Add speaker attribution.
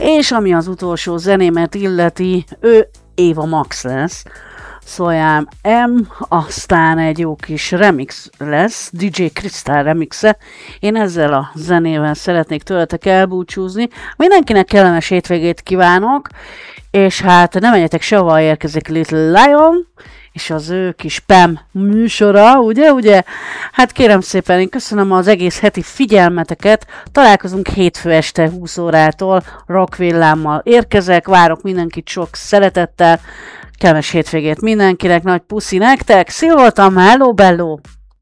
Speaker 1: és ami az utolsó zenémet illeti, ő Ava Max lesz. Szóljám M, aztán egy jó kis remix lesz, DJ Crystal remixe. Én ezzel a zenével szeretnék tőletek elbúcsúzni. Mindenkinek kellemes hétvégét kívánok, és hát ne menjetek sehova, érkezik Little Lion, és az ő kis Pam műsora, ugye? Hát kérem szépen, én köszönöm az egész heti figyelmeteket, találkozunk hétfő este 20 órától, rockvillámmal érkezek, várok mindenkit sok szeretettel, kellemes hétvégét mindenkinek, nagy puszi nektek, Szil voltam, hello bello!